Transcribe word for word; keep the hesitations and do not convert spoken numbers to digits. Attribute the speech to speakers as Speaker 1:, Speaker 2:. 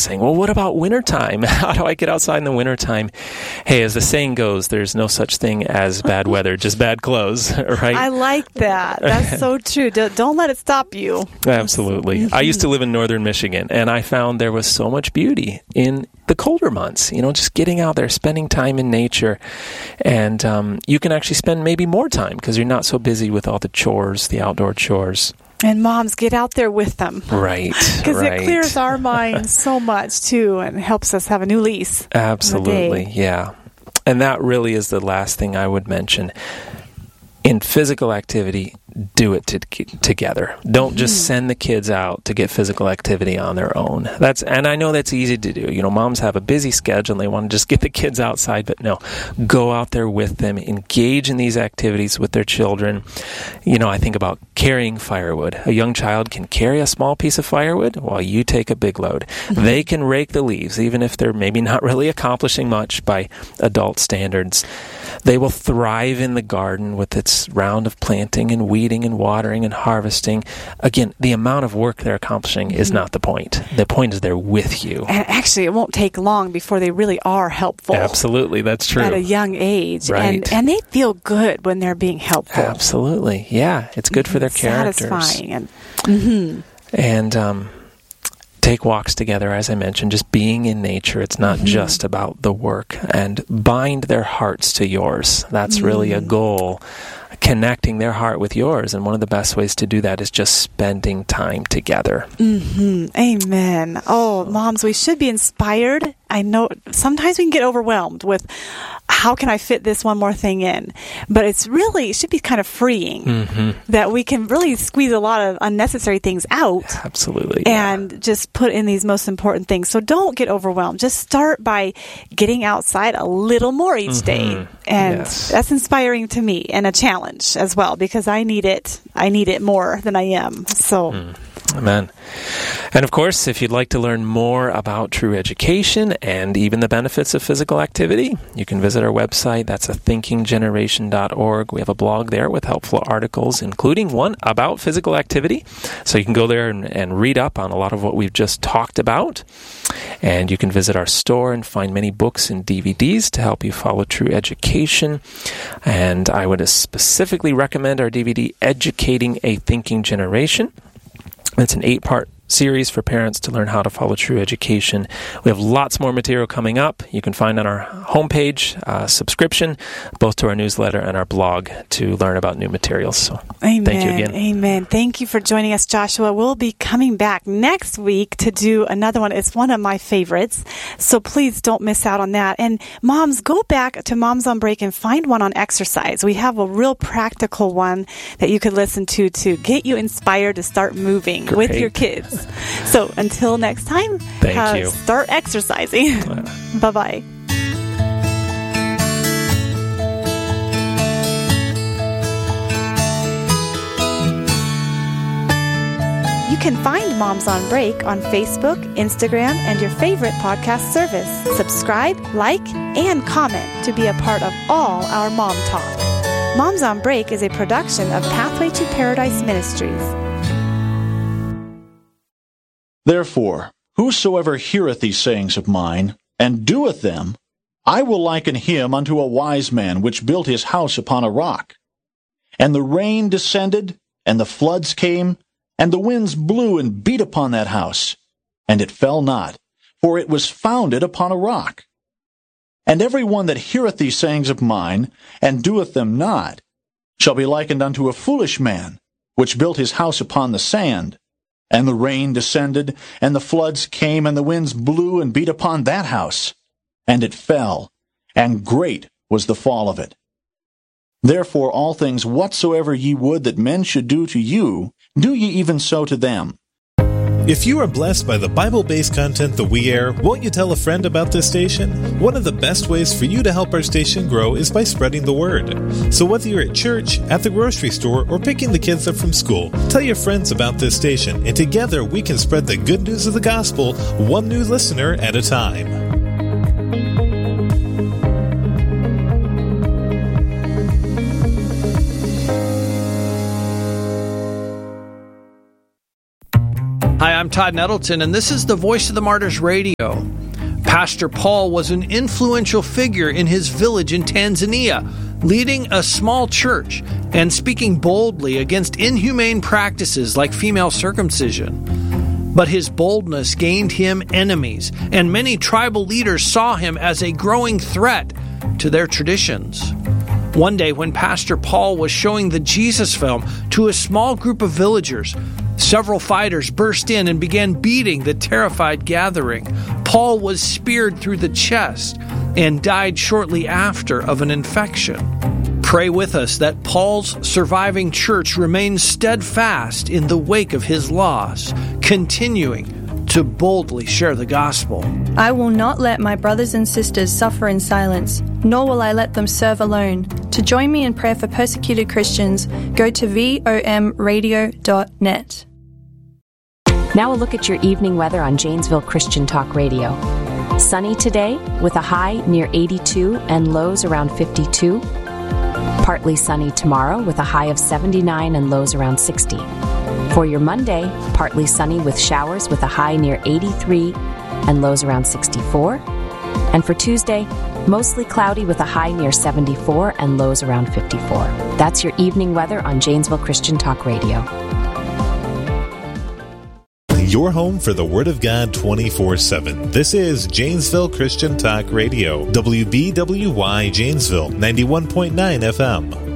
Speaker 1: saying, well, what about wintertime? How do I get outside in the wintertime? Hey, as the saying goes, there's no such thing as bad weather, just bad clothes, right?
Speaker 2: I like that. That's so true. Don't let it stop you.
Speaker 1: Absolutely. I used to live in northern Michigan, and I found there was so much beauty in the colder months, you know, just getting out there, spending time in nature. And um, you can actually spend maybe more time because you're not so busy with all the chores, the outdoor chores.
Speaker 2: And moms, get out there with them.
Speaker 1: Right.
Speaker 2: Because
Speaker 1: right.
Speaker 2: it clears our minds so much, too, and helps us have a new lease.
Speaker 1: Absolutely, yeah. And that really is the last thing I would mention. In physical activity, do it to, together. Don't mm-hmm. just send the kids out to get physical activity on their own. That's and I know that's easy to do. You know, moms have a busy schedule and they want to just get the kids outside, but no, go out there with them, engage in these activities with their children. You know, I think about carrying firewood. A young child can carry a small piece of firewood while you take a big load. Mm-hmm. They can rake the leaves, even if they're maybe not really accomplishing much by adult standards. They will thrive in the garden with its round of planting and weeding and watering and harvesting. Again, the amount of work they're accomplishing is not the point. The point is they're with you.
Speaker 2: And actually, it won't take long before they really are helpful.
Speaker 1: Absolutely, that's true.
Speaker 2: At a young age.
Speaker 1: Right.
Speaker 2: And, and they feel good when they're being helpful.
Speaker 1: Absolutely, yeah. It's good for their characters.
Speaker 2: Satisfying. And, mm-hmm.
Speaker 1: and um, take walks together, as I mentioned, just being in nature. It's not mm-hmm. just about the work. And bind their hearts to yours. That's mm-hmm. really a goal. Connecting their heart with yours. And one of the best ways to do that is just spending time together.
Speaker 2: Mm-hmm. Amen. Oh, moms, we should be inspired. I know sometimes we can get overwhelmed with how can I fit this one more thing in? But it's really, it should be kind of freeing mm-hmm. that we can really squeeze a lot of unnecessary things out.
Speaker 1: Absolutely.
Speaker 2: And
Speaker 1: yeah.
Speaker 2: just put in these most important things. So don't get overwhelmed. Just start by getting outside a little more each mm-hmm. day. And yes. that's inspiring to me and a challenge as well because I need it. I need it more than I am. So.
Speaker 1: Mm. Amen. And of course, if you'd like to learn more about True Education and even the benefits of physical activity, you can visit our website. That's a thinking generation dot org. We have a blog there with helpful articles, including one about physical activity. So you can go there and, and read up on a lot of what we've just talked about. And you can visit our store and find many books and D V Ds to help you follow True Education. And I would specifically recommend our D V D, Educating a Thinking Generation. It's an eight-part series for parents to learn how to follow true education. We have lots more material coming up. You can find on our homepage uh, subscription, both to our newsletter and our blog, to learn about new materials. So,
Speaker 2: Amen.
Speaker 1: Thank you again.
Speaker 2: Amen. Thank you for joining us, Joshua. We'll be coming back next week to do another one. It's one of my favorites, so please don't miss out on that. And moms, go back to Moms on Break and find one on exercise. We have a real practical one that you could listen to to get you inspired to start moving
Speaker 1: Great.
Speaker 2: with your kids. So until next time,
Speaker 1: Thank
Speaker 2: uh,
Speaker 1: you.
Speaker 2: start exercising. Bye-bye. You can find Moms on Break on Facebook, Instagram, and your favorite podcast service. Subscribe, like, and comment to be a part of all our Mom Talk. Moms on Break is a production of Pathway to Paradise Ministries.
Speaker 3: Therefore, whosoever heareth these sayings of mine, and doeth them, I will liken him unto a wise man which built his house upon a rock. And the rain descended, and the floods came, and the winds blew and beat upon that house, and it fell not, for it was founded upon a rock. And every one that heareth these sayings of mine, and doeth them not, shall be likened unto a foolish man, which built his house upon the sand. And the rain descended, and the floods came, and the winds blew and beat upon that house. And it fell, and great was the fall of it. Therefore all things whatsoever ye would that men should do to you, do ye even so to them.
Speaker 4: If you are blessed by the Bible-based content that we air, won't you tell a friend about this station? One of the best ways for you to help our station grow is by spreading the word. So whether you're at church, at the grocery store, or picking the kids up from school, tell your friends about this station, and together we can spread the good news of the gospel, one new listener at a time.
Speaker 5: Hi, I'm Todd Nettleton, and this is the Voice of the Martyrs Radio. Pastor Paul was an influential figure in his village in Tanzania, leading a small church and speaking boldly against inhumane practices like female circumcision. But his boldness gained him enemies, and many tribal leaders saw him as a growing threat to their traditions. One day, when Pastor Paul was showing the Jesus film to a small group of villagers, several fighters burst in and began beating the terrified gathering. Paul was speared through the chest and died shortly after of an infection. Pray with us that Paul's surviving church remains steadfast in the wake of his loss, continuing to boldly share the gospel.
Speaker 6: I will not let my brothers and sisters suffer in silence, nor will I let them serve alone. To join me in prayer for persecuted Christians, go to v o m radio dot net.
Speaker 7: Now a look at your evening weather on Janesville Christian Talk Radio. Sunny today with a high near eighty-two and lows around fifty-two. Partly sunny tomorrow with a high of seventy-nine and lows around sixty. For your Monday, partly sunny with showers with a high near eighty-three and lows around sixty-four. And for Tuesday, mostly cloudy with a high near seventy-four and lows around fifty-four. That's your evening weather on Janesville Christian Talk Radio.
Speaker 4: Your home for the Word of God twenty-four seven. This is Janesville Christian Talk Radio, W B W Y Janesville, ninety-one point nine F M.